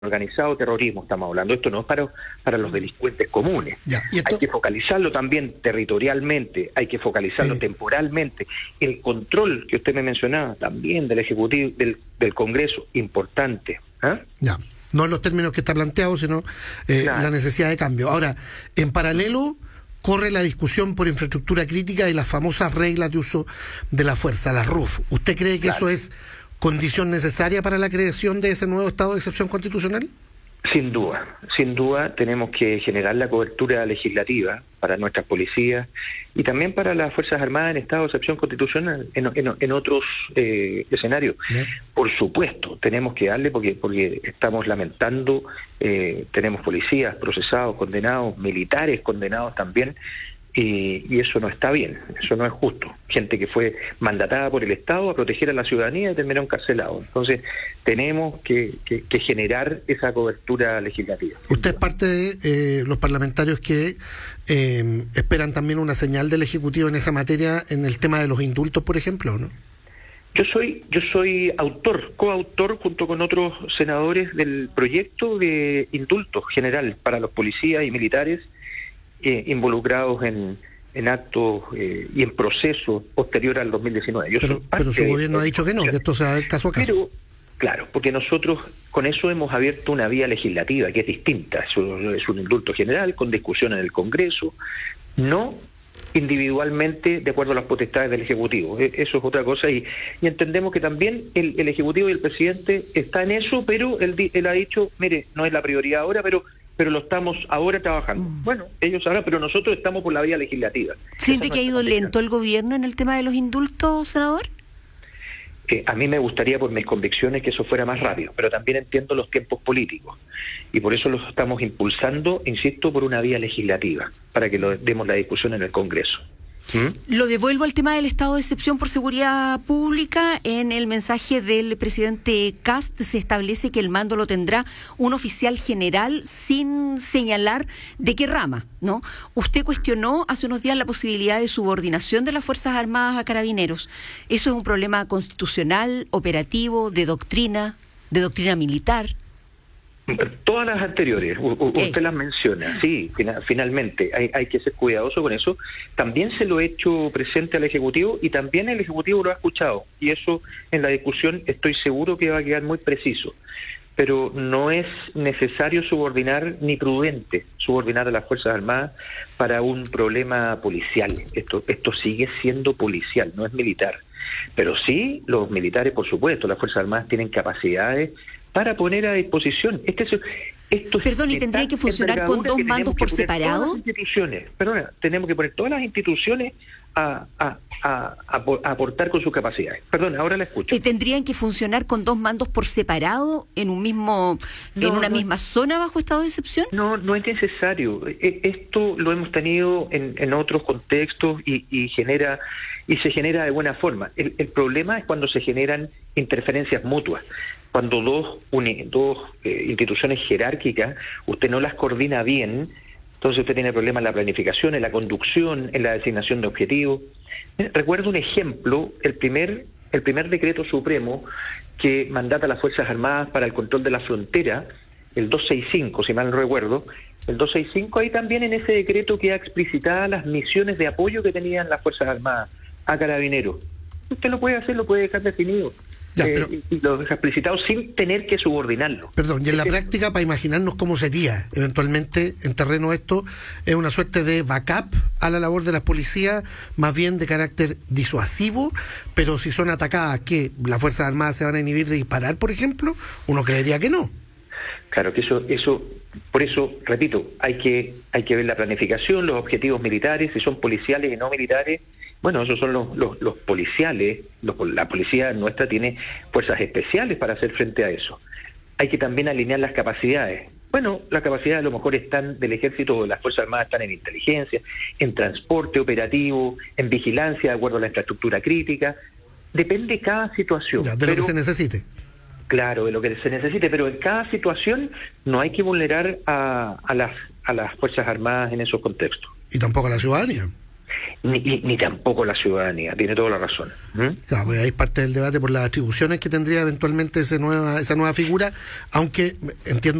organizado, terrorismo estamos hablando. Esto no es para los delincuentes comunes. Ya, hay que focalizarlo también territorialmente, hay que focalizarlo temporalmente. El control que usted me mencionaba también del Ejecutivo, del Congreso, importante. Ya, no en los términos que está planteado, sino la necesidad de cambio. Ahora, en paralelo corre la discusión por infraestructura crítica y las famosas reglas de uso de la fuerza, las RUF. ¿Usted cree que eso es condición necesaria para la creación de ese nuevo estado de excepción constitucional? Sin duda tenemos que generar la cobertura legislativa para nuestras policías y también para las Fuerzas Armadas en estado de excepción constitucional en otros escenarios. ¿Sí? Por supuesto, tenemos que darle porque estamos lamentando, tenemos policías procesados, condenados, militares condenados también, y eso no está bien, eso no es justo. Gente que fue mandatada por el Estado a proteger a la ciudadanía y terminó encarcelado. Entonces, tenemos que generar esa cobertura legislativa. Usted es parte de los parlamentarios que esperan también una señal del Ejecutivo en esa materia, en el tema de los indultos, por ejemplo, ¿no? Yo soy coautor junto con otros senadores del proyecto de indulto general para los policías y militares involucrados en actos y en procesos posteriores al 2019. Pero su gobierno ha dicho que no, que esto se va a ver caso a caso. Pero, claro, porque nosotros con eso hemos abierto una vía legislativa que es distinta. Es un indulto general con discusión en el Congreso, no individualmente de acuerdo a las potestades del Ejecutivo. Eso es otra cosa y entendemos que también el Ejecutivo y el presidente está en eso, pero él ha dicho, mire, no es la prioridad ahora, pero lo estamos ahora trabajando. Bueno, ellos sabrán, pero nosotros estamos por la vía legislativa. ¿Siente que ha ido lento el gobierno en el tema de los indultos, senador? A mí me gustaría, por mis convicciones, que eso fuera más rápido, pero también entiendo los tiempos políticos. Y por eso los estamos impulsando, insisto, por una vía legislativa, para que lo demos la discusión en el Congreso. Lo devuelvo al tema del estado de excepción por seguridad pública. En el mensaje del presidente Kast se establece que el mando lo tendrá un oficial general sin señalar de qué rama, ¿no? Usted cuestionó hace unos días la posibilidad de subordinación de las Fuerzas Armadas a Carabineros. ¿Eso es un problema constitucional, operativo, de doctrina militar? Todas las anteriores, usted las menciona, sí, finalmente hay que ser cuidadoso con eso. También se lo he hecho presente al Ejecutivo y también el Ejecutivo lo ha escuchado, y eso en la discusión estoy seguro que va a quedar muy preciso. Pero no es necesario subordinar ni prudente subordinar a las Fuerzas Armadas para un problema policial. Esto sigue siendo policial, no es militar. Pero sí, los militares, por supuesto, las Fuerzas Armadas tienen capacidades para poner a disposición. Perdón, ¿y tendría que funcionar con dos mandos por separado? Tenemos que poner todas las instituciones a aportar con sus capacidades. Perdón, ahora la escucho. ¿Tendrían que funcionar con dos mandos por separado en una misma zona bajo estado de excepción? No es necesario. Esto lo hemos tenido en otros contextos y se genera de buena forma. El problema es cuando se generan interferencias mutuas. Cuando dos instituciones jerárquicas, usted no las coordina bien, entonces usted tiene problemas en la planificación, en la conducción, en la designación de objetivos. Recuerdo un ejemplo, el primer decreto supremo que mandata a las Fuerzas Armadas para el control de la frontera, el 265, si mal no recuerdo, el 265, ahí también en ese decreto queda explicitada las misiones de apoyo que tenían las Fuerzas Armadas a Carabineros. Usted lo puede hacer, lo puede dejar definido. Ya, y lo deja explicitado sin tener que subordinarlo. Perdón, y en la práctica, para imaginarnos cómo sería eventualmente en terreno esto, es una suerte de backup a la labor de las policías, más bien de carácter disuasivo, pero si son atacadas, ¿qué? ¿Las Fuerzas Armadas se van a inhibir de disparar, por ejemplo? Uno creería que no. Claro, que eso, por eso, repito, hay que ver la planificación, los objetivos militares, si son policiales y no militares. Bueno, esos son los policiales. La policía nuestra tiene fuerzas especiales para hacer frente a eso. Hay que también alinear las capacidades. Bueno, las capacidades a lo mejor están del ejército o de las Fuerzas Armadas están en inteligencia, en transporte operativo, en vigilancia de acuerdo a la infraestructura crítica. Depende de cada situación. Ya, de lo que se necesite. Claro, de lo que se necesite, pero en cada situación no hay que vulnerar a las Fuerzas Armadas en esos contextos. Y tampoco a la ciudadanía. ni tampoco la ciudadanía. Tiene toda la razón. Claro, pues ahí parte del debate por las atribuciones que tendría eventualmente esa nueva figura, aunque entiendo